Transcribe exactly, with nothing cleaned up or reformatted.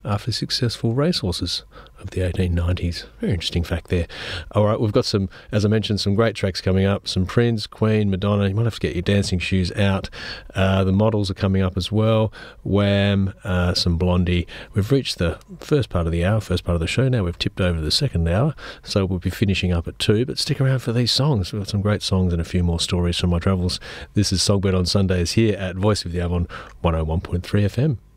after successful racehorses of the eighteen nineties. Very interesting fact there. All right, we've got some, as I mentioned, some great tracks coming up. Some Prince, Queen, Madonna. You might have to get your dancing shoes out. Uh, the Models are coming up as well. Wham, uh, some Blondie. We've reached the first part of the hour, first part of the show. Now we've tipped over to the second hour, so we'll be finishing up at two. But stick around for these songs. We've got some great songs and a few more stories from my travels. This is Songbird on Sundays here at Voice of the Avon one oh one point three F M.